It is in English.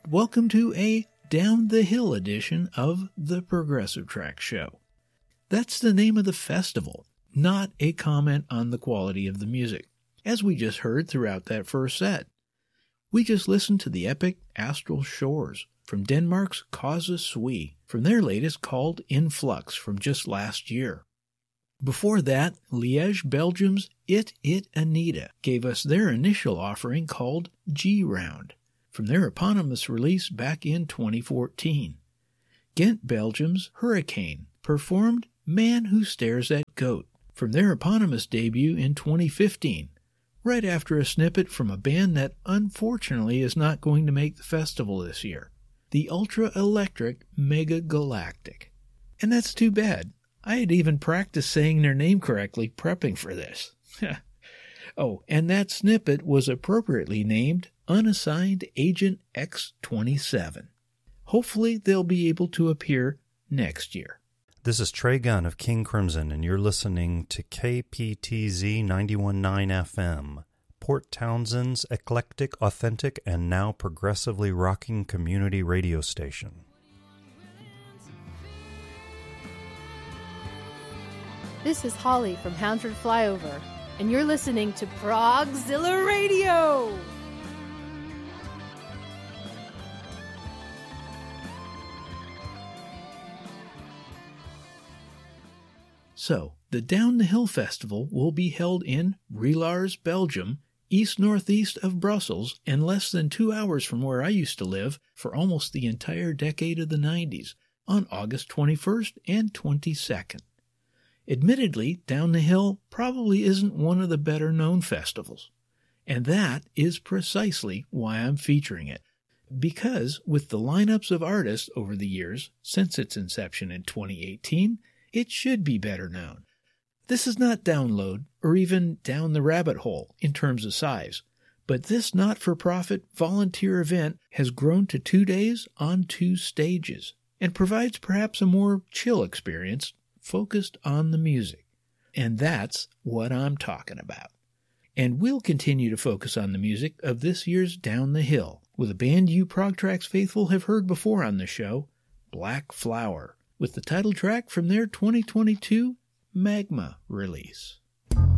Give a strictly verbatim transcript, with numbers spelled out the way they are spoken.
welcome to a Down the Hill edition of the Progressive Track Show. That's the name of the festival, not a comment on the quality of the music, as we just heard throughout that first set. We just listened to the epic Astral Shores from Denmark's Causa Sui, from their latest called Influx from just last year. Before that, Liège, Belgium's It It Anita gave us their initial offering called G-Round, from their eponymous release back in twenty fourteen. Ghent, Belgium's Hurricane performed Man Who Stares at Goat, from their eponymous debut in twenty fifteen, right after a snippet from a band that unfortunately is not going to make the festival this year, the ultra-electric Mega Galactic. And that's too bad. I had even practiced saying their name correctly prepping for this. Oh, and that snippet was appropriately named Unassigned Agent X twenty-seven. Hopefully they'll be able to appear next year. This is Trey Gunn of King Crimson, and you're listening to K P T Z ninety-one point nine F M, Port Townsend's eclectic, authentic, and now progressively rocking community radio station. This is Holly from Houndred Flyover, and you're listening to Progzilla Radio! So, the Down the Hill Festival will be held in Relars, Belgium, east-northeast of Brussels, and less than two hours from where I used to live for almost the entire decade of the nineties, on August twenty-first and twenty-second. Admittedly, Down the Hill probably isn't one of the better-known festivals, and that is precisely why I'm featuring it. Because with the lineups of artists over the years, since its inception in twenty eighteen, it should be better known. This is not Download or even Down the Rabbit Hole in terms of size, but this not-for-profit volunteer event has grown to two days on two stages and provides perhaps a more chill experience focused on the music. And that's what I'm talking about. And we'll continue to focus on the music of this year's Down the Hill with a band you ProgTracks faithful have heard before on the show, Black Flower, with the title track from their twenty twenty-two Magma release.